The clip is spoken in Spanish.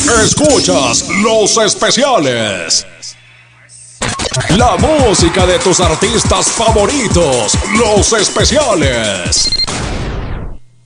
Escuchas los especiales. La música de tus artistas favoritos, los especiales.